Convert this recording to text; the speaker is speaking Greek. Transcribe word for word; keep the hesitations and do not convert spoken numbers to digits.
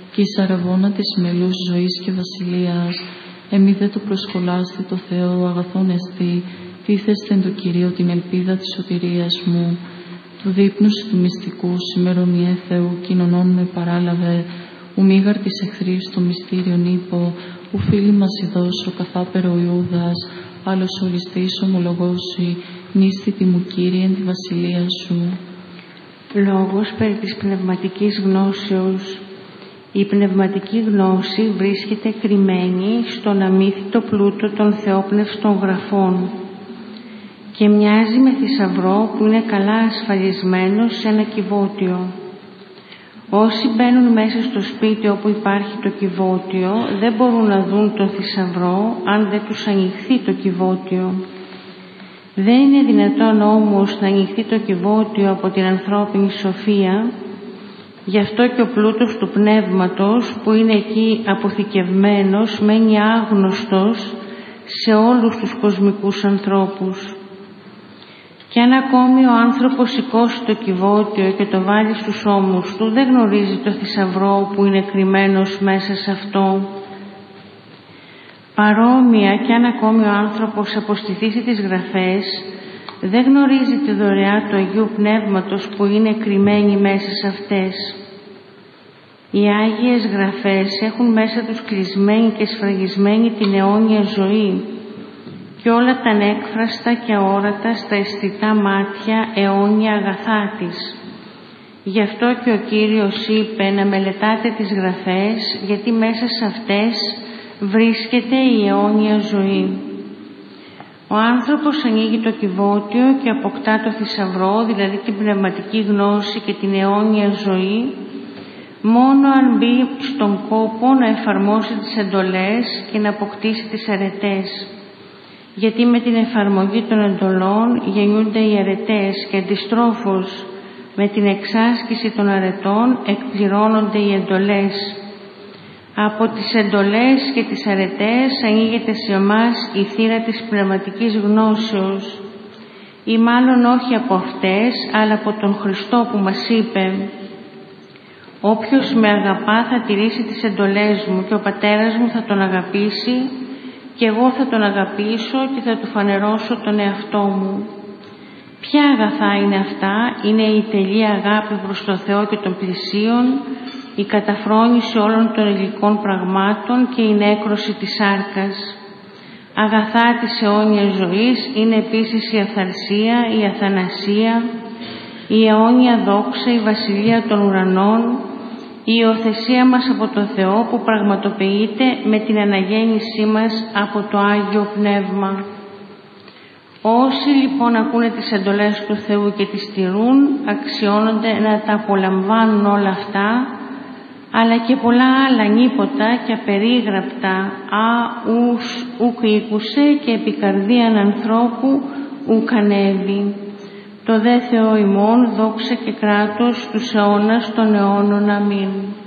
και η σαραβώνα της μελούς ζωής και βασιλείας, εμεί δε το προσχολάστη το Θεό αγαθόν εστί, τίθεστε εν το Κυρίο την ελπίδα της σωτηρίας μου. Του δείπνου σου του μυστικού, σημερομιέ Θεού, κοινωνών με παράλαβε, ου μήγαρ της εχθρής το μυστήριον ύπο, ου φίλοι μας ειδώσω καθάπερο Ιούδας, άλλος οριστής ομολογώσει, νίστητη μου Κύριε εν τη βασιλεία σου. Λόγος περί της πνευματικής γνώσεως. Η πνευματική γνώση βρίσκεται κρυμμένη στον αμύθιτο πλούτο των θεόπνευστων γραφών και μοιάζει με θησαυρό που είναι καλά ασφαλισμένο σε ένα κυβότιο. Όσοι μπαίνουν μέσα στο σπίτι όπου υπάρχει το κυβότιο δεν μπορούν να δουν τον θησαυρό αν δεν τους ανοιχθεί το κυβότιο. Δεν είναι δυνατόν όμως να ανοιχθεί το κυβότιο από την ανθρώπινη σοφία, γι' αυτό και ο πλούτος του πνεύματος που είναι εκεί αποθηκευμένος μένει άγνωστος σε όλους τους κοσμικούς ανθρώπους. Και αν ακόμη ο άνθρωπος σηκώσει το κυβότιο και το βάλει στους ώμους του, δεν γνωρίζει το θησαυρό που είναι κρυμμένος μέσα σε αυτό. Παρόμοια, και αν ακόμη ο άνθρωπος αποστηθήσει τις γραφές, δεν γνωρίζει τη δωρεά του Αγίου Πνεύματος που είναι κρυμμένη μέσα σε αυτές. Οι Άγιες Γραφές έχουν μέσα τους κλεισμένη και σφραγισμένη την αιώνια ζωή και όλα τα ανέκφραστα και αόρατα στα αισθητά μάτια αιώνια αγαθά της. Γι' αυτό και ο Κύριος είπε να μελετάτε τις Γραφές, γιατί μέσα σε αυτές βρίσκεται η αιώνια ζωή. Ο άνθρωπος ανοίγει το κυβότιο και αποκτά το θησαυρό, δηλαδή την πνευματική γνώση και την αιώνια ζωή, μόνο αν μπει στον κόπο να εφαρμόσει τις εντολές και να αποκτήσει τις αρετές. Γιατί με την εφαρμογή των εντολών γεννιούνται οι αρετές και αντιστρόφως με την εξάσκηση των αρετών εκπληρώνονται οι εντολές. Από τις εντολές και τις αρετές ανοίγεται σε εμάς η θύρα της πνευματικής γνώσεως, ή μάλλον όχι από αυτές, αλλά από τον Χριστό που μας είπε «Όποιος με αγαπά θα τηρήσει τις εντολές μου και ο Πατέρας μου θα τον αγαπήσει και εγώ θα τον αγαπήσω και θα του φανερώσω τον εαυτό μου». Ποια αγαθά είναι αυτά? Είναι η τελεία αγάπη προς τον Θεό και των πλησίων, η καταφρόνηση όλων των υλικών πραγμάτων και η νέκρωση της σάρκας. Αγαθά της αιώνιας ζωής είναι επίσης η αυθαρσία, η αθανασία, η αιώνια δόξα, η βασιλεία των ουρανών, η υιοθεσία μας από τον Θεό που πραγματοποιείται με την αναγέννησή μας από το Άγιο Πνεύμα. Όσοι λοιπόν ακούνε τις εντολές του Θεού και τις τηρούν, αξιώνονται να τα απολαμβάνουν όλα αυτά, αλλά και πολλά άλλα νήποτα και απερίγραπτα, α, ους, ουκ ήκουσε και επικαρδίαν ανθρώπου ουκ ανέβη. Το δε Θεό ημών δόξα και κράτος τους αιώνας των αιώνων. Αμήν.